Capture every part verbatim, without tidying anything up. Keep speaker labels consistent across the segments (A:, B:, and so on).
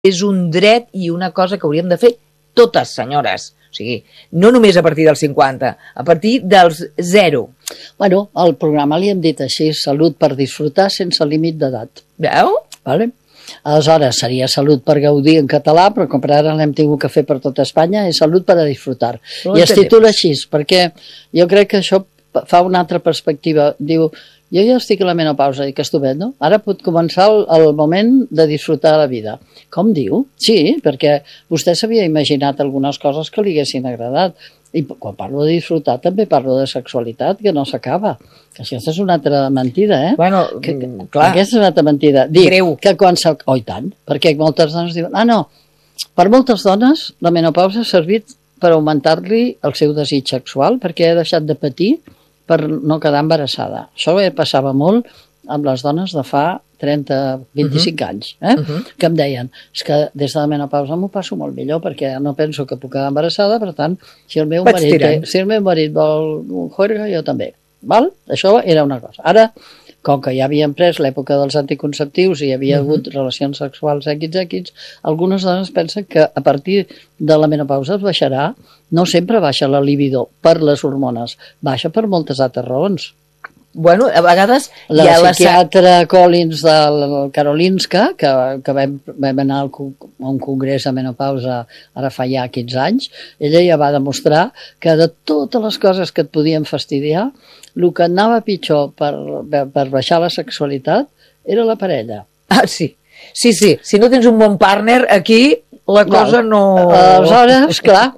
A: és un dret i una cosa que hauríem de fer totes, senyores. O sigui, no només a partir dels cinquanta, a partir dels zero.
B: Bueno, al programa li hem dit així, salut per disfrutar sense límit d'edat.
A: Veu?
B: Vale? Aleshores, seria salut per gaudir en català, però com per ara l'hem tingut que fer per tot Espanya, és salut per a disfrutar. No I es titula així, perquè jo crec que això fa una altra perspectiva. Diu, jo ja estic a la menopausa i que estupendo, ara pot començar el, el moment de disfrutar la vida. Com diu? Sí, perquè vostè s'havia imaginat algunes coses que li haguessin agradat. I quan parlo de disfrutar també parlo de sexualitat, que no s'acaba. Que aquesta és una altra mentida, eh?
A: Bueno,
B: que,
A: clar.
B: Aquesta és una altra mentida. Dic
A: Greu.
B: Que quan s'acaba... Oh, i tant, perquè moltes dones diuen... Ah, no, per moltes dones la menopausa ha servit per augmentar-li el seu desig sexual perquè ha deixat de patir per no quedar embarassada. Això passava molt amb les dones de fa trenta, vint-i-cinc uh-huh. anys, eh? Uh-huh. Que em deien, és que des de la menopausa m'ho passo molt millor perquè no penso que puc quedar embarassada, per tant, si el meu
A: Vaig
B: marit,
A: tirant.
B: si el meu marit vol un juerga, jo també. Val? Això era una cosa. Ara, com que ja havien pres l'època dels anticonceptius i hi havia uh-huh. hagut relacions sexuals equis equis, algunes dones pensen que a partir de la menopausa es baixarà, no sempre baixa la libido per les hormones, baixa per moltes altres raons.
A: Bueno, a vegades...
B: La
A: ja
B: psiquiatra la... Collins de Karolinska, que, que vam, vam anar a un congrés de menopausa ara fa ja quinze anys, ella ja va demostrar que de totes les coses que et podien fastidiar, el que anava pitjor per, per baixar la sexualitat era la parella.
A: Ah, sí. Sí, sí. Si no tens un bon partner, aquí la cosa no...
B: Aleshores, clar,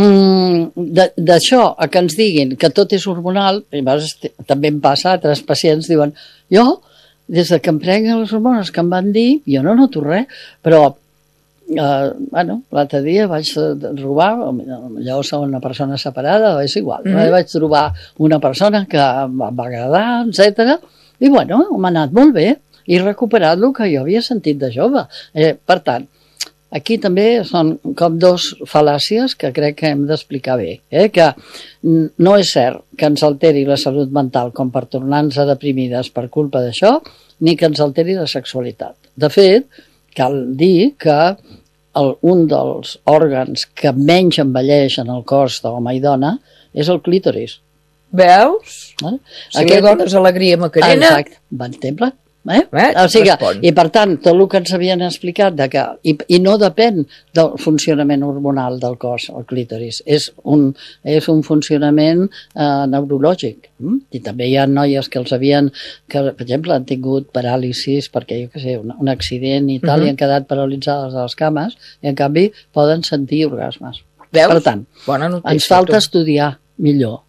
B: d'això a que ens diguin que tot és hormonal, i també em passa, altres pacients diuen, jo, des que em prenguen les hormones que em van dir, jo no noto res, però eh, bueno, l'altre dia vaig trobar, allò sou una persona separada, és igual, mm-hmm. eh? Vaig trobar una persona que em va agradar, etcètera, i bueno, m'ha anat molt bé, i he recuperat el que jo havia sentit de jove. Eh, per tant, aquí també són com dos fal·làcies que crec que hem d'explicar bé, eh? Que no és cert que ens alteri la salut mental com per tornar-nos deprimides per culpa d'això, ni que ens alteri la sexualitat. De fet, cal dir que el, un dels òrgans que menys envelleix en el cos d'home i dona és el clítoris.
A: Veus?
B: Eh?
A: Si Aquest... la dona és alegria macarena...
B: Exacte, bon exemple. Eh?
A: Eh?
B: O sigui, i per tant, tot el que ens havien explicat de que, i, i no depèn del funcionament hormonal del cos, el clítoris, és un, és un funcionament eh, neurològic. Mm? I també hi ha noies que els havien, que per exemple han tingut paràlisis perquè, jo què sé, un, un accident i tal, uh-huh. i han quedat paralitzades a les cames, i en canvi poden sentir orgasmes.
A: Veus?
B: Per tant,
A: bona notícia,
B: ens falta
A: tu.
B: estudiar millor.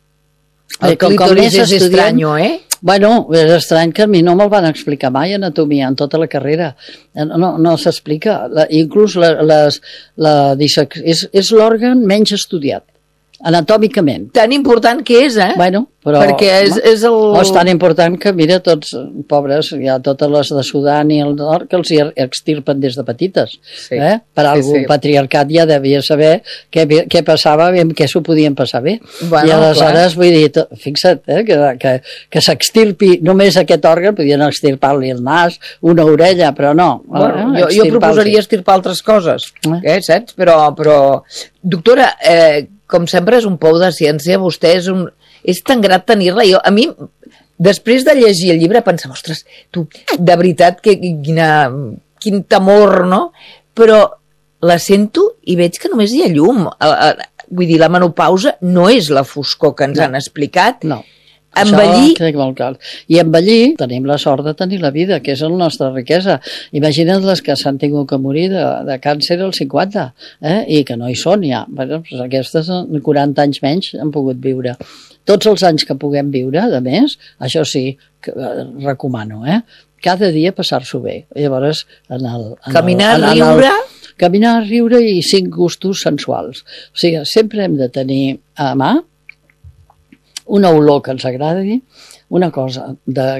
A: El com, clítoris com és estranyo, eh?
B: Bueno, és estrany que a mi no me'l van explicar mai anatomia en tota la carrera. No, no s'explica. Inclús la, les, la disec... és, és l'òrgan menys estudiat, anatòmicament.
A: Tan important que és, eh?
B: Bueno, però...
A: Perquè és, és el...
B: No, és tan important que, mira, tots, pobres, hi ha totes les de Sudan i el nord que els hi extirpen des de petites. Sí, eh? Per algun sí, sí. patriarcat ja devia saber què, què passava i amb què s'ho podien passar bé. Bueno, I aleshores, clar. Vull dir, fixa't, eh? que, que, que s'extirpi només aquest òrgan, podien extirpar-li el nas, una orella, però no.
A: Bueno, eh? jo, jo proposaria extirpar altres coses, eh? Eh, saps? Però, però... Doctora, eh, com sempre és un pou de ciència, vostè és un... És tan grat tenir-la. Jo, a mi, després de llegir el llibre, pensava, ostres, tu, de veritat, que, quina, quin temor, no? Però la sento i veig que només hi ha llum. Vull dir, la menopausa no és la foscor que ens no. han explicat.
B: No.
A: Envellir...
B: Crec molt clar. I envellir, tenim la sort de tenir la vida, que és la nostra riquesa. Imagina't les que s'han tingut que morir de, de càncer als cinquanta, eh? I que no hi són ja. Bueno, doncs aquestes quaranta anys menys han pogut viure. Tots els anys que puguem viure, de més, això sí, que, eh, recomano, eh? Cada dia passar-s'ho bé. Llavors, en el, en
A: caminar,
B: el, en
A: riure...
B: El, caminar, riure i cinc gustos sensuals. O sigui, sempre hem de tenir a mà una olor que ens agradi, una cosa de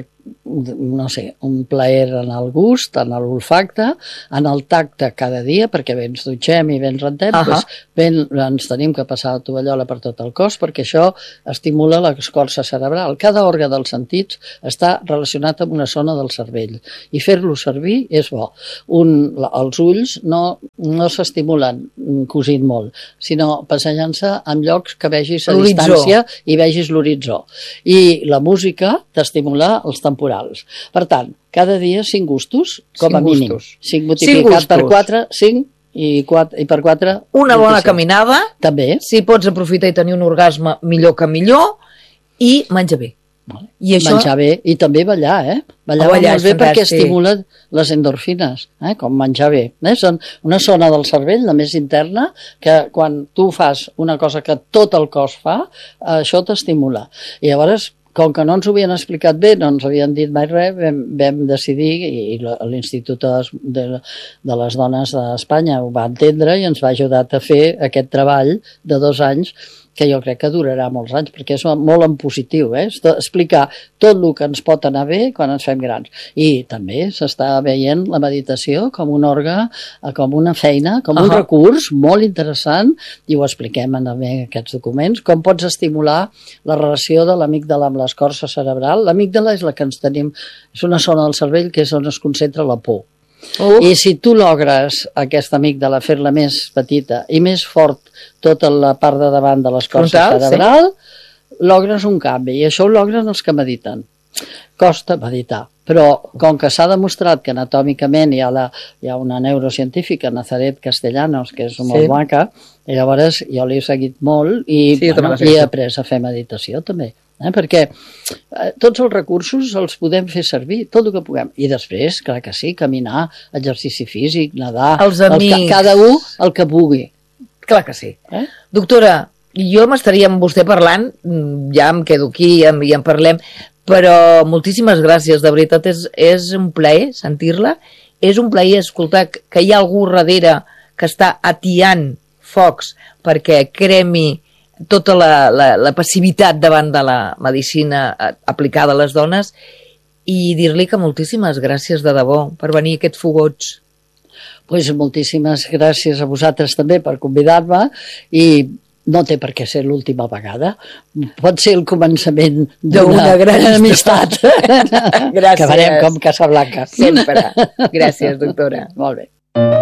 B: no sé, un plaer en el gust, en l'olfacte, en el tacte cada dia, perquè bé ens dutxem i bé ens rentem, uh -huh. doncs ben, ens tenim que passar la tovallola per tot el cos, perquè això estimula l'escorça cerebral. Cada òrgan dels sentits està relacionat amb una zona del cervell, i fer-lo servir és bo. Un, els ulls no, no s'estimulen cosint molt, sinó passejant-se en llocs que vegis a distància i vegis l'horitzó. I la música t'estimula els temporals. Per tant, cada dia cinc gustos, com a mínim. cinc multiplicat per quatre, cinc, i, quatre, i per quatre...
A: Una bona caminada.
B: També.
A: Si pots aprofitar i tenir un orgasme, millor que millor. I menjar bé.
B: I això... Menjar bé. I també ballar, eh? Ballar, oh, ballar molt bé perquè estimula les endorfines, eh? Com menjar bé. Eh? Són una zona del cervell, la més interna, que quan tu fas una cosa que tot el cos fa, això t'estimula. I llavors, com que no ens ho havien explicat bé, no ens havien dit mai res, vam, vam decidir, i l'Institut de, de les Dones d'Espanya ho va entendre i ens va ajudar a fer aquest treball de dos anys, que jo crec que durarà molts anys, perquè és molt en positiu, eh? Explicar tot el que ens pot anar bé quan ens fem grans. I també s'està veient la meditació com un òrgan, com una feina, com uh -huh. un recurs molt interessant, i ho expliquem en aquests documents, com pots estimular la relació de l'amígdala amb l'escorça cerebral. L'amígdala és la que ens tenim, és una zona del cervell que és on es concentra la por. Uh. I si tu logres aquesta amígdala fer-la més petita i més fort tota la part de davant de l'escorça cerebral, sí. logres un canvi, i això ho logren els que mediten. Costa meditar, però com que s'ha demostrat que anatòmicament hi ha, la, hi ha una neurocientífica, Nazaret Castellanos, que és molt sí. maca, i llavors jo l'he seguit molt i, sí, bueno, i he après a fer meditació també. Eh, perquè eh, tots els recursos els podem fer servir, tot el que puguem. I després, clar que sí, caminar, exercici físic, nedar...
A: Els amics...
B: El, cada un el que pugui.
A: Clar que sí. Eh? Doctora, jo m'estaria amb vostè parlant, ja em quedo aquí i en, i en parlem, però moltíssimes gràcies, de veritat, és, és un plaer sentir-la, és un plaer escoltar que hi ha algú darrere que està atiant focs perquè cremi tota la, la, la passivitat davant de la medicina aplicada a les dones, i dir-li que moltíssimes gràcies de debò per venir a aquests fogots.
B: Pues moltíssimes gràcies a vosaltres també per convidar-me, i no té per què ser l'última vegada, pot ser el començament d'una gran amistat.
A: Gràcies.
B: Que farem com Casablanca.
A: Sempre. Gràcies, doctora.
B: Molt bé.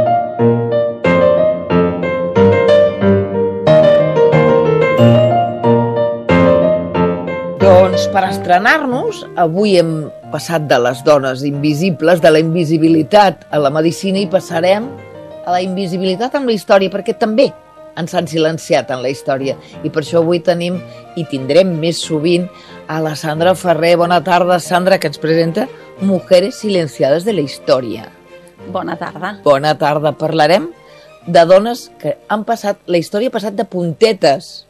A: Doncs per estrenar-nos, avui hem passat de les dones invisibles, de la invisibilitat a la medicina, i passarem a la invisibilitat amb la història, perquè també ens han silenciat en la història. I per això avui tenim, i tindrem més sovint, a la Sandra Ferrer. Bona tarda, Sandra, que ens presenta Mujeres silenciades de la història.
C: Bona tarda.
A: Bona tarda. Parlarem de dones que han passat, la història ha passat de puntetes.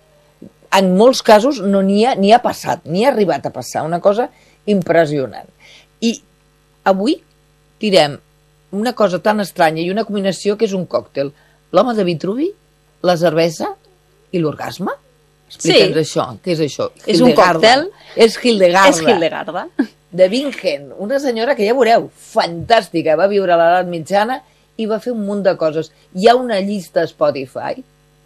A: En molts casos no n'hi ha, ni ha passat, ni ha arribat a passar, una cosa impressionant. I avui direm una cosa tan estranya i una combinació que és un còctel. L'home de Vitruvi, la cervesa i l'orgasme? Explica'ns sí. això. Què és això?
C: És un còctel.
A: És Hildegarda.
C: És Hildegarda.
A: De Bingen, una senyora que ja veureu, fantàstica, va viure a l'edat mitjana i va fer un munt de coses. Hi ha una llista a Spotify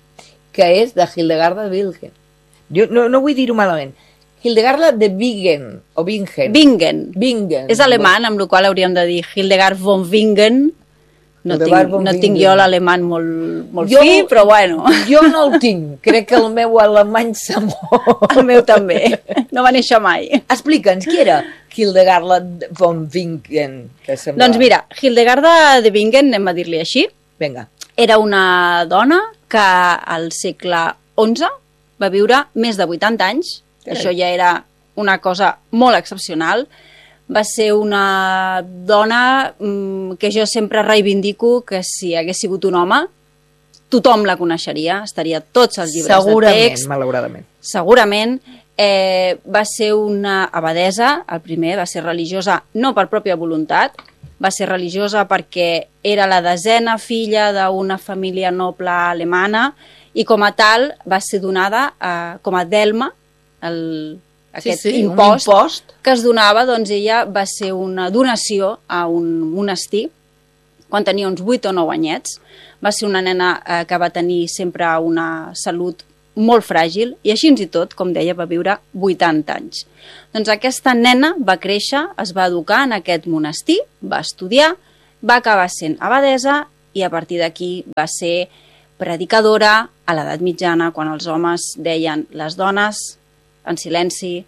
A: que és de Hildegarda de Bingen. Jo no, no vull dir-ho malament. Hildegarda de Bingen, o Bingen.
C: Bingen.
A: Bingen.
C: És alemany, amb la qual hauríem de dir Hildegard von Bingen. No, tinc, no tinc jo l'alemany molt, molt jo, fi, però bueno.
A: Jo no el tinc. Crec que el meu alemany s'ha mort.
C: El meu també. No va néixer mai.
A: Explica'ns, qui era Hildegarda von Bingen? Que sembla...
C: Doncs mira, Hildegarda de Bingen, anem a dir-li així.
A: Vinga.
C: Era una dona que al segle onze va viure més de vuitanta anys. Carai. Això ja era una cosa molt excepcional. Va ser una dona mmm, que jo sempre reivindico que si hagués sigut un home, tothom la coneixeria, estaria tots els llibres
A: segurament,
C: de text.
A: Malauradament.
C: Segurament. Eh, va ser una abadesa, el primer, va ser religiosa no per pròpia voluntat, va ser religiosa perquè era la desena filla d'una família noble alemana, i com a tal va ser donada eh, com a delma, el, aquest
A: sí, sí,
C: impost,
A: un impost
C: que es donava, doncs ella va ser una donació a un monestir quan tenia uns vuit o nou anyets. Va ser una nena eh, que va tenir sempre una salut molt fràgil i així i tot, com deia, va viure vuitanta anys. Doncs aquesta nena va créixer, es va educar en aquest monestir, va estudiar, va acabar sent abadesa i a partir d'aquí va ser predicadora a l'edat mitjana, quan els homes deien les dones en silenci.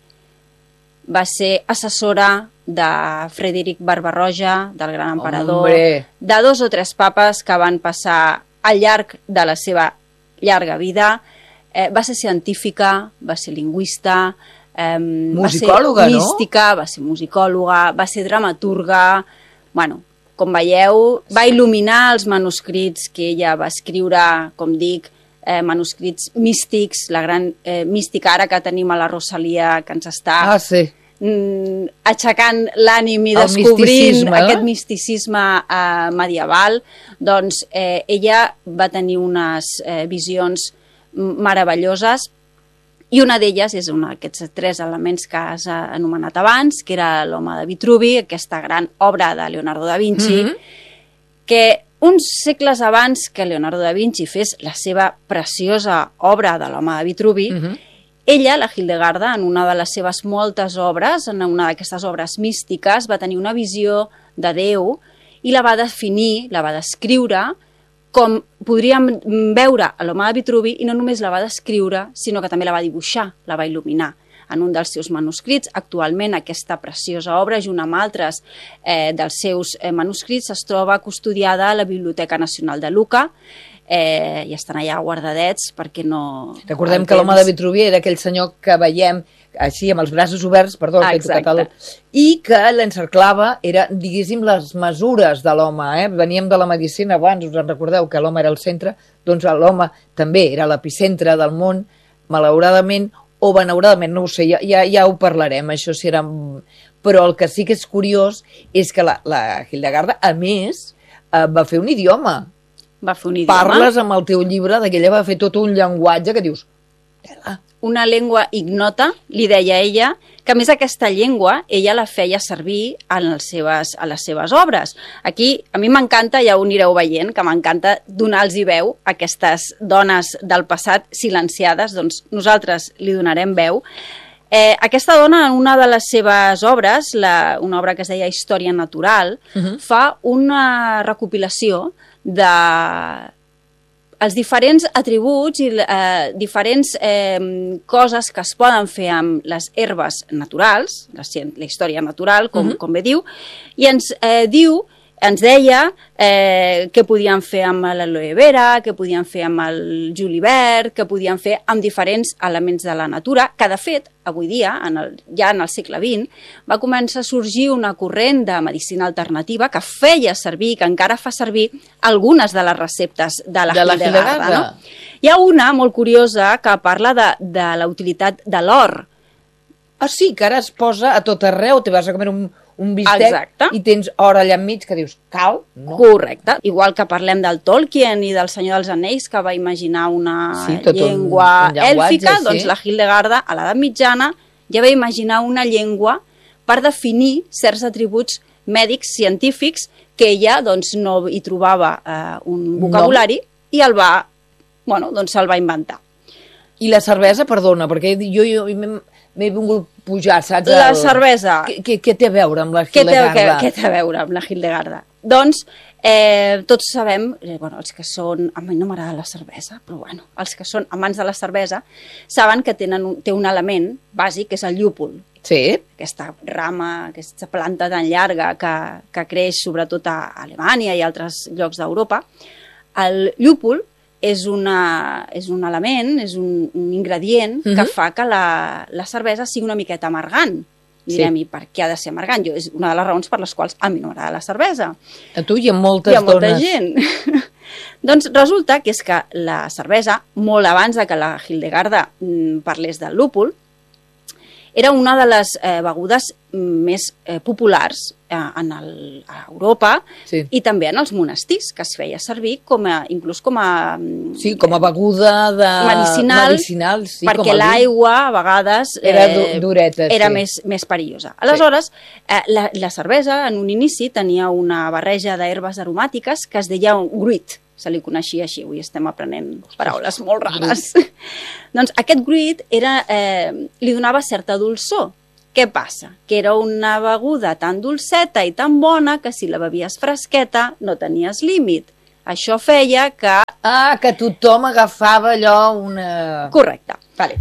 C: Va ser assessora de Frederic Barba-roja, del gran emperador,
A: Hombre.
C: de dos o tres papes que van passar al llarg de la seva llarga vida. Eh, va ser científica, va ser lingüista, eh,
A: musicòloga,
C: va ser mística, no? Va ser musicòloga, va ser dramaturga. Bueno, com veieu, va il·luminar els manuscrits que ella va escriure, com dic, eh, manuscrits místics, la gran eh, mística ara que tenim a la Rosalia, que ens està
A: ah, sí.
C: mm, aixecant l'ànim i
A: El
C: descobrint
A: misticisme,
C: aquest
A: eh?
C: misticisme eh, medieval. Doncs eh, ella va tenir unes eh, visions meravelloses i una d'elles és un d'aquests tres elements que has anomenat abans, que era l'Home de Vitruvi, aquesta gran obra de Leonardo da Vinci, mm-hmm. que uns segles abans que Leonardo da Vinci fes la seva preciosa obra de l'Home de Vitruvi, mm-hmm. ella, la Hildegarda, en una de les seves moltes obres, en una d'aquestes obres místiques, va tenir una visió de Déu i la va definir, la va descriure com podríem veure a l'Home de Vitruvi, i no només la va descriure, sinó que també la va dibuixar, la va il·luminar en un dels seus manuscrits. Actualment aquesta preciosa obra, junt amb altres eh, dels seus eh, manuscrits, es troba custodiada a la Biblioteca Nacional de Lucca, eh, i estan allà guardadets perquè no...
A: Recordem que l'Home de Vitruvi era aquell senyor que veiem així amb els braços oberts, perdó,
C: ah,
A: que he tocat el... i que l'encerclava, era, diguéssim, les mesures de l'home, eh? Veníem de la medicina abans, us en recordeu que l'home era el centre, doncs l'home també era l'epicentre del món, malauradament, o benauradament, no ho sé, ja, ja, ja ho parlarem, això si era... Però el que sí que és curiós és que la, la Hildegarda, a més, eh, va fer un idioma.
C: Va fer un idioma.
A: Parles amb el teu llibre, que ella va fer tot un llenguatge que dius... Tela.
C: Una llengua ignota, li deia ella, que a més aquesta llengua ella la feia servir en les seves, a les seves obres. Aquí a mi m'encanta, ja ho anireu veient, que m'encanta donar-los veu a aquestes dones del passat silenciades, doncs nosaltres li donarem veu. Eh, aquesta dona, en una de les seves obres, la, una obra que es deia Història Natural, uh-huh. fa una recopilació de... els diferents atributs i eh, diferents eh, coses que es poden fer amb les herbes naturals, la, la història natural, com, uh-huh. com bé diu, i ens eh, diu, ens deia eh, què podien fer amb l'aloe vera, què podien fer amb el julivert, què podien fer amb diferents elements de la natura, que de fet, avui dia, en el, ja en el segle vint, va començar a sorgir una corrent de medicina alternativa que feia servir, que encara fa servir, algunes de les receptes de la, de la Hildegarda. No? Hi ha una molt curiosa que parla de, de la utilitat de l'or.
A: Ah, sí, que ara es posa a tot arreu, te vas a comer un... un bistec. Exacte. I tens hora allà enmig que dius, cal? No.
C: Correcte. Igual que parlem del Tolkien i del Senyor dels Anells, que va imaginar una sí, llengua un, un èlfica, sí. Doncs la Hildegarda, a l'edat mitjana, ja va imaginar una llengua per definir certs atributs mèdics, científics, que ella doncs, no hi trobava eh, un vocabulari no. i el va, bueno, doncs se'l va inventar.
A: I la cervesa, perdona, perquè jo, jo m'he vingut pujar, saps?
C: La el... cervesa.
A: Què, què té a veure amb la Hildegarda?
C: Què té, què, què té a veure amb la Hildegarda? Doncs, eh, tots sabem, eh, bueno, els que són... A mi no m'agrada la cervesa, però bueno, els que són amants de la cervesa saben que tenen un, té un element bàsic, que és el llúpol.
A: Sí.
C: Aquesta rama, aquesta planta tan llarga que, que creix sobretot a Alemanya i altres llocs d'Europa. El llúpol és, una, és un element, és un, un ingredient uh-huh. que fa que la, la cervesa sigui una miqueta amargant. Direm, sí. I per què ha de ser amargant? Jo, és una de les raons per les quals a mi no m'agrada la cervesa.
A: A tu hi ha moltes
C: dones. Hi ha molta
A: dones.
C: gent. Doncs resulta que és que la cervesa, molt abans de que la Hildegarda mm, parlés del lúpul, era una de les eh, begudes més eh, populars eh, en el, a Europa
A: sí.
C: i també en els monestirs, que es feia servir com a, inclús com a...
A: Sí, com a beguda de...
C: medicinal,
A: medicinal sí,
C: perquè l'aigua a vegades eh,
A: era dureta,
C: era
A: sí.
C: més, més perillosa. Aleshores, eh, la, la cervesa en un inici tenia una barreja d'herbes aromàtiques que es deia un gruit, se li coneixia així, avui estem aprenent paraules molt rares. Doncs aquest gruit era, eh, li donava certa dolçor. Què passa? Que era una beguda tan dolceta i tan bona que si la bevies fresqueta no tenies límit. Això feia que...
A: Ah, que tothom agafava allò una...
C: Correcte.
A: Vale.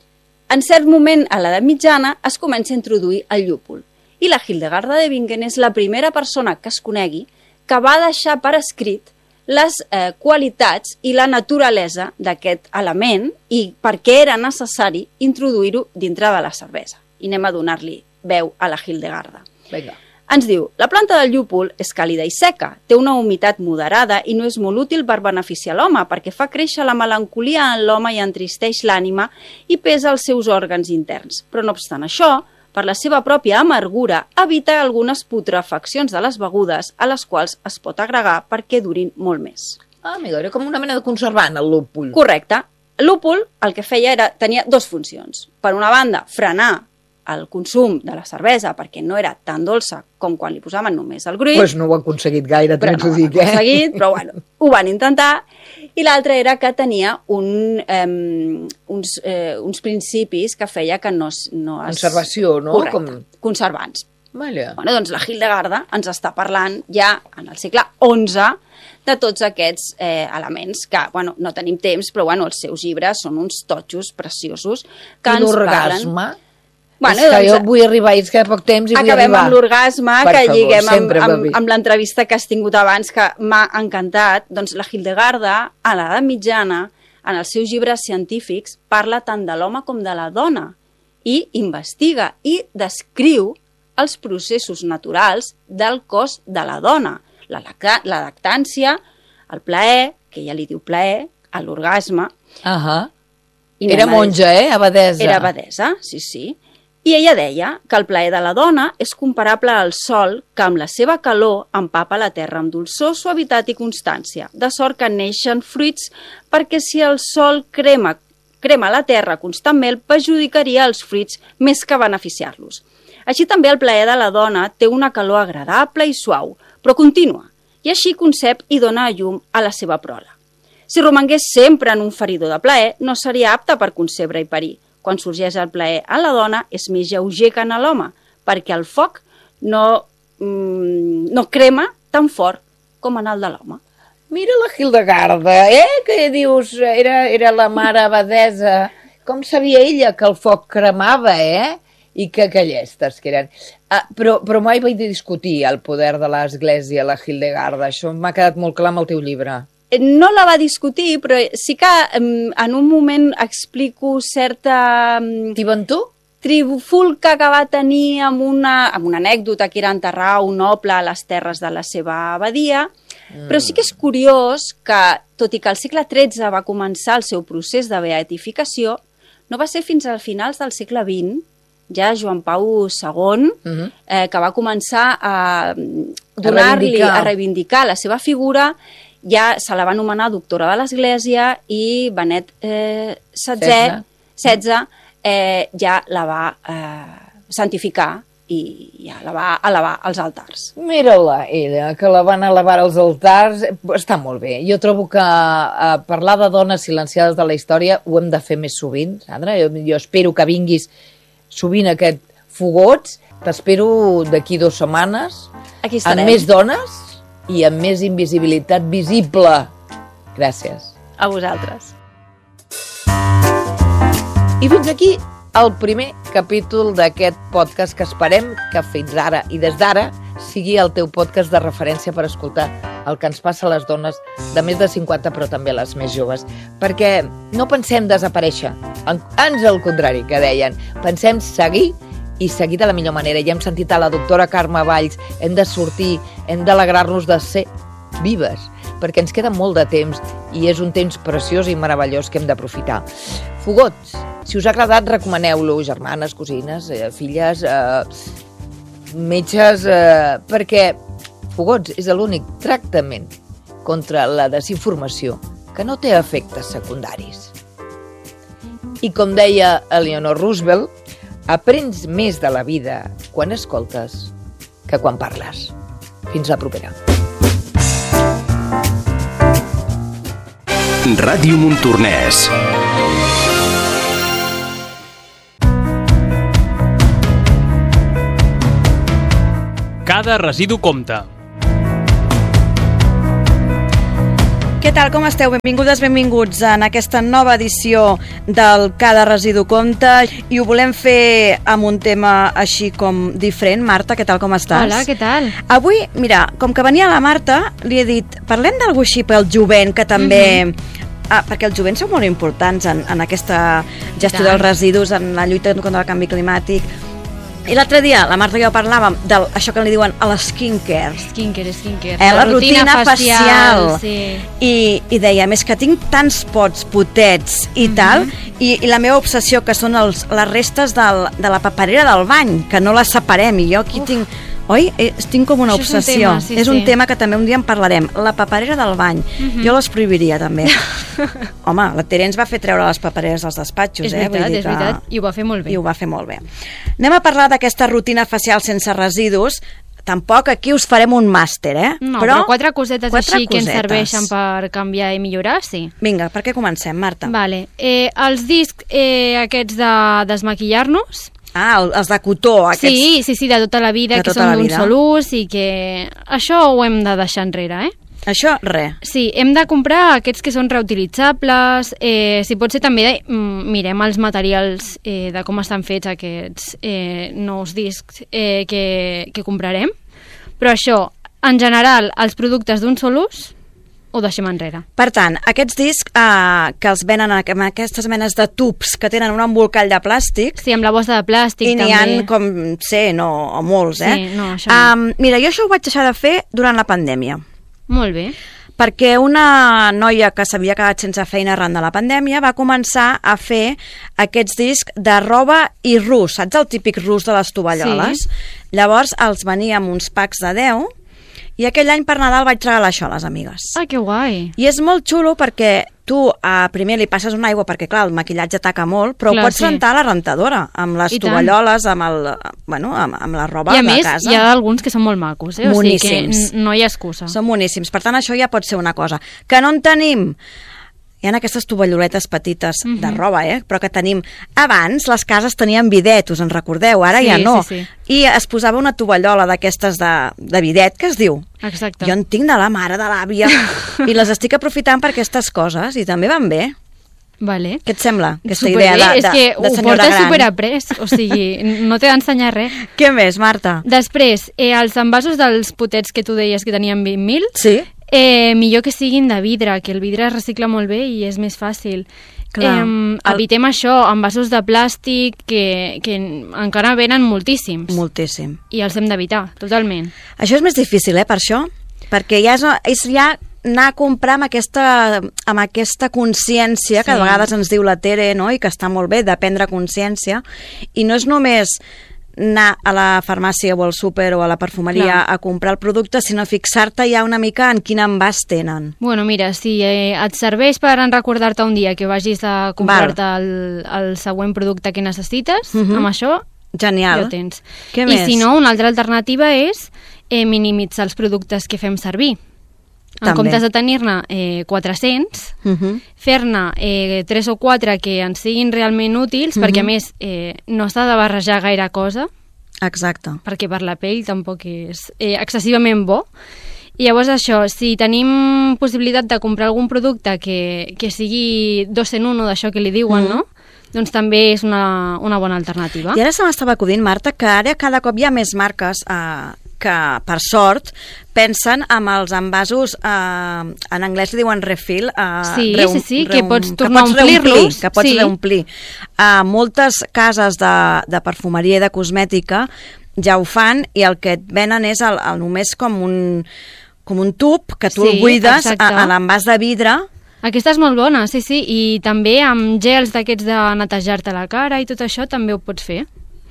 C: En cert moment, a l'edat mitjana, es comença a introduir el llúpol. I la Hildegarda de Bingen és la primera persona que es conegui que va deixar per escrit les eh, qualitats i la naturalesa d'aquest element i per què era necessari introduir-ho dintre de la cervesa. I anem a donar-li veu a la Hildegarda.
A: Vinga.
C: Ens diu, la planta del llúpol és càlida i seca, té una humitat moderada i no és molt útil per beneficiar l'home perquè fa créixer la melancolia en l'home i entristeix l'ànima i pesa els seus òrgans interns. Però no obstant això, per la seva pròpia amargura, evita algunes putrefaccions de les begudes a les quals es pot agregar perquè durin molt més.
A: Ah, amiga, era com una mena de conservant, el lúpul.
C: Correcte. El lúpul el que feia era, tenia dues funcions. Per una banda, frenar el consum de la cervesa perquè no era tan dolça com quan li posaven només el gruix.
A: Doncs pues no ho ha aconseguit gaire,
C: però
A: t'ho
C: no
A: dic,
C: ho han aconseguit, però bueno, ho van intentar. I l'altre era que tenia un, um, uns, eh, uns principis que feia que no, no es...
A: Conservació, no?
C: Correcte,
A: Com...
C: conservants.
A: Vale.
C: Bueno, doncs la Hildegarda ens està parlant ja en el segle onze de tots aquests eh, elements que, bueno, no tenim temps, però bueno, els seus llibres són uns totxos preciosos que
A: I
C: ens
A: l'orgasme?
C: parlen... Bueno,
A: és que
C: doncs,
A: jo vull arribar, és que ha poc temps i vull arribar.
C: Acabem amb l'orgasme, que
A: favor,
C: lliguem amb,
A: sempre,
C: amb, amb l'entrevista que has tingut abans, que m'ha encantat. Doncs la Hildegarda, a l'edat mitjana, en els seus llibres científics, parla tant de l'home com de la dona i investiga i descriu els processos naturals del cos de la dona. La, lacta, la lactància, el plaer, que ella li diu plaer, l'orgasme.
A: Uh-huh. Era monja, eh? Abadesa.
C: Era abadesa, sí, sí. I ella deia que el plaer de la dona és comparable al sol que amb la seva calor empapa la terra amb dolçor, suavitat i constància, de sort que neixen fruits perquè si el sol crema, crema la terra constantment perjudicaria els fruits més que beneficiar-los. Així també el plaer de la dona té una calor agradable i suau, però contínua, i així concep i dona a llum a la seva prole. Si romangués sempre en un feridor de plaer, no seria apte per concebre i parir. Quan sorgeix el plaer a la dona és més lleuger que en l'home, perquè el foc no, mm, no crema tan fort com en el de l'home.
A: Mira la Hildegarda, eh? Que dius, era, era la mare abadesa. Com sabia ella que el foc cremava, eh? I que, que llestes que eren. Ah, però, però mai vaig discutir el poder de l'Església, la Hildegarda. Això m'ha quedat molt clar amb el teu llibre.
C: No la va discutir, però sí que en un moment explico certa...
A: Tibantor?
C: Trifulca que va tenir amb una, amb una anècdota que era enterrar un noble a les terres de la seva abadia, mm. però sí que és curiós que, tot i que al segle tretze va començar el seu procés de beatificació, no va ser fins al finals del segle vint, ja Joan Pau segon, mm-hmm. eh, que va començar a donar-li, a, a reivindicar la seva figura. Ja se la va anomenar doctora de l'Església i Benet eh, setze, setze eh, ja la va eh, santificar i ja la va elevar als altars.
A: Mira-la, ella, que la van elevar als altars, està molt bé. Jo trobo que eh, parlar de dones silenciades de la història ho hem de fer més sovint, Sandra. Jo, jo espero que vinguis sovint a aquest Fogots. T'espero d'aquí dues setmanes
C: Aquí estarem.
A: Amb més dones i amb més invisibilitat visible. Gràcies.
C: A vosaltres.
A: I fins aquí el primer capítol d'aquest podcast que esperem que fins ara i des d'ara sigui el teu podcast de referència per escoltar el que ens passa a les dones de més de cinquanta, però també a les més joves. Perquè no pensem desaparèixer, ans al contrari, que deien. Pensem seguir i seguir de la millor manera. Ja hem sentit a la doctora Carme Valls, hem de sortir, hem d'alegrar-nos de ser vives, perquè ens queda molt de temps i és un temps preciós i meravellós que hem d'aprofitar. Fogots, si us ha agradat, recomaneu-lo, germanes, cosines, eh, filles, eh, metges, eh, perquè Fogots és l'únic tractament contra la desinformació que no té efectes secundaris. I com deia Eleanor Roosevelt, aprens més de la vida quan escoltes que quan parles. Fins la propera.
D: Ràdio Montornès.
E: Cada residu compta.
F: Què tal, com esteu? Benvingudes, benvinguts en aquesta nova edició del Cada residu compta, i ho volem fer amb un tema així com diferent. Marta, què tal, com estàs?
G: Hola, què tal?
F: Avui, mira, com que venia la Marta, li he dit, parlem d'algú així pel jovent, que també... Mm-hmm. Ah, perquè els jovents són molt importants en, en aquesta gestió dels residus, en la lluita contra el canvi climàtic. I l'altre dia la Marta i jo parlàvem d'això que li diuen a la skincare.
G: Skincare, skincare.
F: Eh, la, la rutina, rutina facial. facial.
G: Sí.
F: I, I dèiem, és que tinc tants pots potets i mm-hmm. tal, i, i la meva obsessió, que són els, les restes del, de la paperera del bany, que no les separem, i jo aquí Uf. tinc... Oi? Tinc com una
G: Això
F: obsessió.
G: És un tema, sí,
F: és un
G: sí.
F: tema que també un dia en parlarem. La paperera del bany. Mm-hmm. Jo les prohibiria, també. Home, la Tere ens va fer treure les papereres als despatxos.
G: És
F: eh?
G: veritat,
F: Vull dir
G: és veritat. I ho va fer molt bé.
F: I ho va fer molt bé. Anem a parlar d'aquesta rutina facial sense residus. Tampoc aquí us farem un màster, eh?
G: No, però, però quatre cosetes
F: quatre
G: així
F: cosetes.
G: que ens serveixen per canviar i millorar, sí.
F: Vinga, per què comencem, Marta?
G: Vale. Eh, els discs eh, aquests de desmaquillar-nos.
F: Ah, els de cotó, aquests...
G: Sí, sí, sí, de tota la vida,
F: de
G: que
F: tota
G: són d'un
F: vida.
G: sol ús i que això ho hem de deixar enrere, eh?
F: Això, res.
G: Sí, hem de comprar aquests que són reutilitzables, eh, si pot ser també mm, mirem els materials eh, de com estan fets aquests eh, nous discs eh, que, que comprarem, però això, en general, els productes d'un sol ús ho deixem enrere.
F: Per tant, aquests discs eh, que els venen en aquestes menes de tubs que tenen un embolcall de plàstic...
G: Sí, amb la bossa de plàstic
F: i
G: també.
F: I n'hi ha, com sé, no, o molts, eh?
G: Sí, no, això no.
F: Um, mira, jo això ho vaig deixar de fer durant la pandèmia.
G: Molt bé.
F: Perquè una noia que s'havia quedat sense feina arran de la pandèmia va començar a fer aquests discs de roba i rus, saps el típic rus de les tovalloles? Sí. Llavors els venia amb uns packs de deu, i aquell any per Nadal vaig regalar això a les amigues.
G: Ah, que guai.
F: I és molt xulo perquè tu eh, primer li passes una aigua, perquè clar, el maquillatge taca molt, però
G: clar,
F: ho pots
G: sí.
F: rentar a la rentadora, amb les
G: I
F: tovalloles, amb, el, bueno, amb, amb la roba
G: de casa. I a més,
F: casa.
G: hi ha alguns que són molt macos, eh?
F: Moníssims.
G: O sigui que no hi ha excusa.
F: Són moníssims. Per tant, això ja pot ser una cosa. Que no en tenim... Hi ha aquestes tovalloletes petites mm-hmm. de roba, eh? Però que tenim... Abans les cases tenien bidet, us en recordeu? Ara
G: sí,
F: ja no.
G: Sí, sí.
F: I es posava una tovallola d'aquestes de, de bidet, que es diu.
G: Exacte.
F: Jo en tinc de la mare, de l'àvia, i les estic aprofitant per aquestes coses, i també van bé.
G: Vale.
F: Què et sembla, aquesta
G: Superbé.
F: idea de, de,
G: és que
F: de
G: ho
F: senyora
G: portes
F: gran?
G: superaprès, o sigui, no t'he d'ensenyar res.
F: Què més, Marta?
G: Després, eh, els envasos dels potets que tu deies que tenien vint mil,
F: sí.
G: eh, millor que siguin de vidre, que el vidre es recicla molt bé i és més fàcil.
F: Clar.
G: Eh, evitem el... això, envasos de plàstic que, que encara venen moltíssims.
F: Moltíssim.
G: I els hem d'evitar, totalment.
F: Això és més difícil, eh, per això? Perquè ja és, és ja anar a comprar amb aquesta, amb aquesta consciència, que sí. a vegades ens diu la Tere, no?, i que està molt bé, de prendre consciència, i no és només anar a la farmàcia o al súper o a la perfumeria Clar. a comprar el producte, sinó fixar-te ja una mica en quin envàs tenen.
G: Bueno, mira, si eh, et serveix per recordar-te un dia que vagis a comprar-te el, el següent producte que necessites, uh-huh. amb això
F: Genial.
G: ja ho tens.
F: Què
G: I
F: més?
G: si no, una altra alternativa és eh, minimitzar els productes que fem servir. En
F: També.
G: comptes de tenir-ne eh, quatre-cents,
F: Uh-huh.
G: fer-ne eh, tres o quatre que ens siguin realment útils, uh-huh. perquè a més eh, no s'ha de barrejar gaire cosa,
F: Exacte.
G: perquè per la pell tampoc és eh, excessivament bo. I llavors això, si tenim possibilitat de comprar algun producte que, que sigui dos en uno d'això que li diuen, uh-huh. no? Doncs també és una, una bona alternativa.
F: I ara se m'estava acudint, Marta, que ara cada cop hi ha més marques eh, que, per sort, pensen amb els envasos, eh, en anglès li diuen refill, eh,
G: sí,
F: reum,
G: sí, sí,
F: reum,
G: que pots tornar a omplir-los.
F: Que pots
G: sí.
F: reomplir. Eh, moltes cases de, de perfumeria i de cosmètica ja ho fan, i el que et venen és el, el només com un, com un tub que tu
G: sí,
F: el buides a,
G: exacte.
F: a l'envàs de vidre.
G: Aquesta és molt bona, sí, sí, i també amb gels d'aquests de netejar-te la cara i tot això també ho pots fer.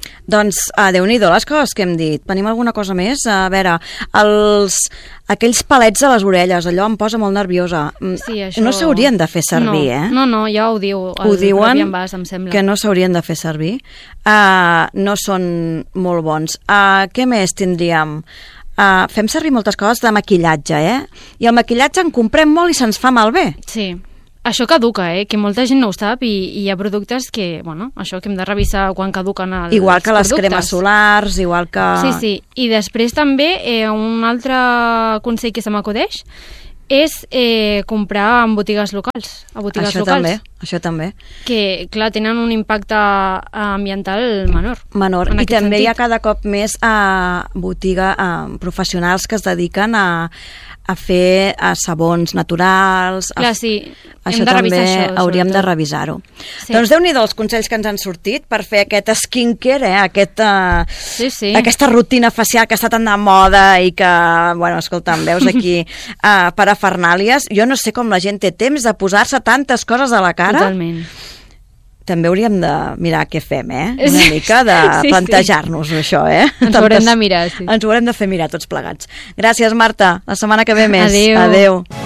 F: Doncs, uh, Déu-n'hi-do les coses que hem dit. Tenim alguna cosa més? A veure, els, aquells palets a les orelles, allò em posa molt nerviosa.
G: Sí, això...
F: No s'haurien de fer servir,
G: no,
F: eh?
G: No, no, ja ho diu el
F: ho diuen
G: propi envàs, em sembla.
F: que no s'haurien de fer servir. Uh, no són molt bons. Uh, què més tindríem? Uh, fem servir moltes coses de maquillatge, eh? I el maquillatge en comprem molt i se'ns fa malbé.
G: Sí. Això caduca, eh? Que molta gent no ho sap i, i hi ha productes que, bueno, això que hem de revisar quan caduquen els
F: Igual que les
G: productes.
F: cremes solars, igual que...
G: Sí, sí. I després també eh, un altre consell que se m'acudeix és eh, comprar en botigues locals, a botigues
F: això
G: locals.
F: També, això també.
G: Que, clar, tenen un impacte ambiental menor.
F: Menor. I també
G: sentit.
F: hi ha cada cop més a botiga a professionals que es dediquen a, a fer a sabons naturals.
G: Clar,
F: a...
G: sí.
F: Això
G: Hem de
F: també
G: revisar això,
F: hauríem
G: sobretot.
F: de revisar-ho.
G: Sí.
F: Doncs déu-n'hi-do els consells que ens han sortit per fer aquest skincare, eh? Aquest, uh,
G: Sí, sí.
F: aquesta rutina facial que està tan de moda i que, bueno, escolta'm, veus aquí uh, parafernàlies. Jo no sé com la gent té temps de posar-se tantes coses a la cara.
G: Totalment.
F: També hauríem de mirar què fem, eh? Una
G: Sí.
F: mica de
G: Sí, sí.
F: plantejar-nos això, eh?
G: Ens ho haurem de mirar, sí.
F: Ens ho haurem de fer mirar tots plegats. Gràcies, Marta. La setmana que ve més.
G: Adéu.
F: Adéu.